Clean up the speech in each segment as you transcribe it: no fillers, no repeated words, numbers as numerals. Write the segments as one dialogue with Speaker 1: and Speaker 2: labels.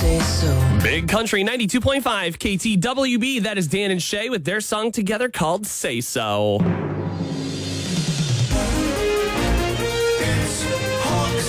Speaker 1: say so.
Speaker 2: Big Country 92.5 KTWB. That is Dan and Shay with their song together called Say So.
Speaker 3: It's Hawks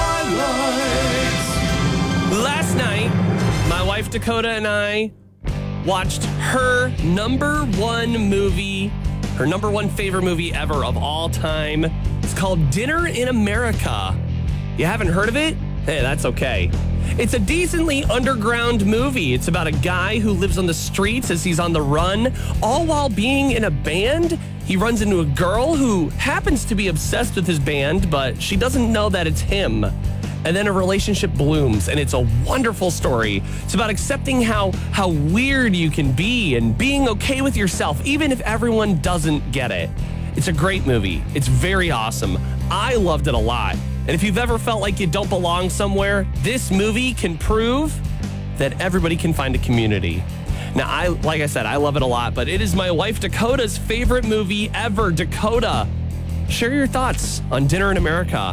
Speaker 3: Highlights.
Speaker 2: Last night, my wife Dakota and I watched her number one favorite movie ever of all time. It's called Dinner in America. You haven't heard of it? Hey, that's okay. It's a decently underground movie. It's about a guy who lives on the streets as he's on the run, all while being in a band. He runs into a girl who happens to be obsessed with his band, but she doesn't know that it's him. And then a relationship blooms, and it's a wonderful story. It's about accepting how weird you can be and being okay with yourself, even if everyone doesn't get it. It's a great movie. It's very awesome. I loved it a lot. And if you've ever felt like you don't belong somewhere, this movie can prove that everybody can find a community. Now, like I said, I love it a lot, but it is my wife Dakota's favorite movie ever. Dakota, share your thoughts on Dinner in America.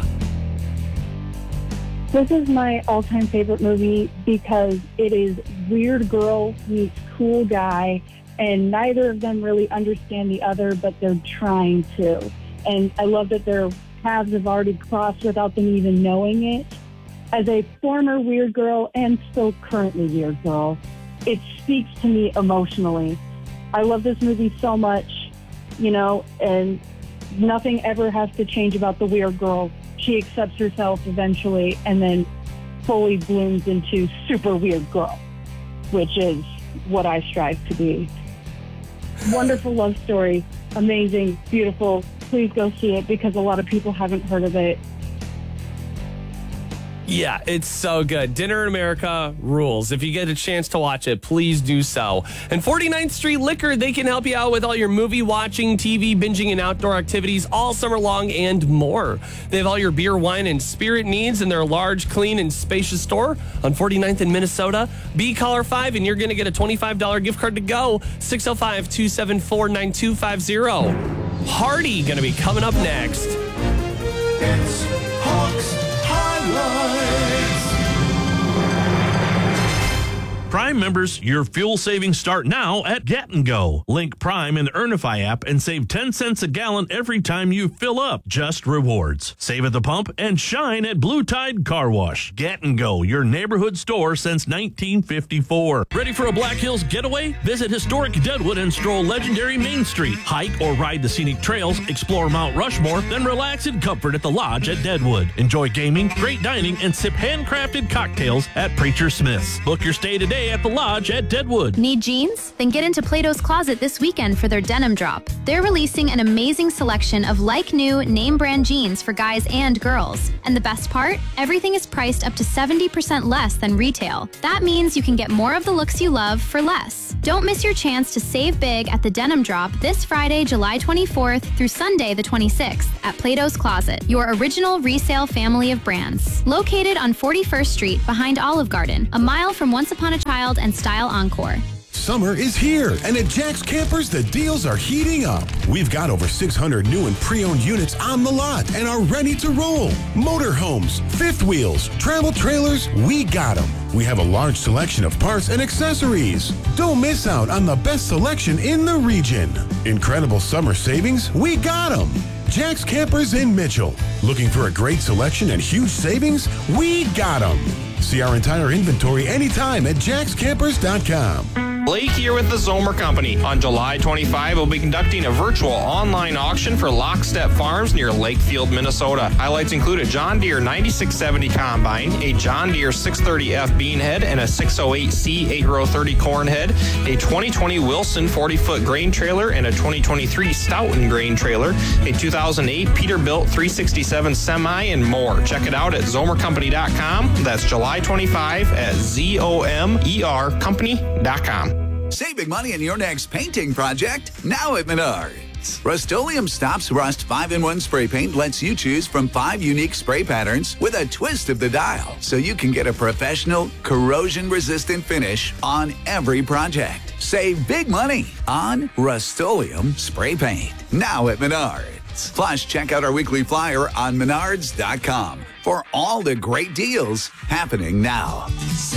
Speaker 4: This is my all-time favorite movie because it is weird girl meets cool guy, and neither of them really understand the other, but they're trying to. And I love that their paths have already crossed without them even knowing it. As a former weird girl and still currently weird girl, it speaks to me emotionally. I love this movie so much, and nothing ever has to change about the weird girl. She accepts herself eventually and then fully blooms into super weird girl, which is what I strive to be. Wonderful love story. Amazing. Beautiful. Please go see it because a lot of people haven't heard of it.
Speaker 2: Yeah, it's so good. Dinner in America rules. If you get a chance to watch it, please do so. And 49th Street Liquor, they can help you out with all your movie watching, TV binging, and outdoor activities all summer long and more. They have all your beer, wine, and spirit needs in their large, clean, and spacious store on 49th in Minnesota. Be caller 5 and you're going to get a $25 gift card to go. 605-274-9250. Hardy going to be coming up next.
Speaker 3: It's Hawks Highlights.
Speaker 5: Prime members, your fuel savings start now at Get & Go. Link Prime in the Earnify app and save 10 cents a gallon every time you fill up. Just rewards. Save at the pump and shine at Blue Tide Car Wash. Get & Go, your neighborhood store since 1954. Ready for a Black Hills getaway? Visit historic Deadwood and stroll legendary Main Street. Hike or ride the scenic trails, explore Mount Rushmore, then relax in comfort at the Lodge at Deadwood. Enjoy gaming, great dining, and sip handcrafted cocktails at Preacher Smith's. Book your stay today at the Lodge at Deadwood.
Speaker 6: Need jeans? Then get into Plato's Closet this weekend for their denim drop. They're releasing an amazing selection of like-new, name-brand jeans for guys and girls. And the best part? Everything is priced up to 70% less than retail. That means you can get more of the looks you love for less. Don't miss your chance to save big at the denim drop this Friday, July 24th through Sunday the 26th at Plato's Closet, your original resale family of brands. Located on 41st Street behind Olive Garden, a mile from Once Upon a Child and Style Encore.
Speaker 7: Summer is here, and at Jack's Campers, the deals are heating up. We've got over 600 new and pre-owned units on the lot and are ready to roll. Motorhomes, fifth wheels, travel trailers, we got them. We have a large selection of parts and accessories. Don't miss out on the best selection in the region. Incredible summer savings, we got them. Jack's Campers in Mitchell. Looking for a great selection and huge savings? We got them. See our entire inventory anytime at jackscampers.com.
Speaker 8: Blake here with the Zomer Company. On July 25, we'll be conducting a virtual online auction for Lockstep Farms near Lakefield, Minnesota. Highlights include a John Deere 9670 combine, a John Deere 630F bean head, and a 608C 8-row 30 corn head, a 2020 Wilson 40-foot grain trailer, and a 2023 Stoughton grain trailer, a 2008 Peterbilt 367 semi, and more. Check it out at zomercompany.com. That's July 25 at zomercompany.com.
Speaker 3: Save big money on your next painting project now at Menards. Rust-Oleum Stops Rust 5-in-1 spray paint lets you choose from 5 unique spray patterns with a twist of the dial, so you can get a professional, corrosion-resistant finish on every project. Save big money on Rust-Oleum spray paint now at Menards. Plus, check out our weekly flyer on menards.com for all the great deals happening now.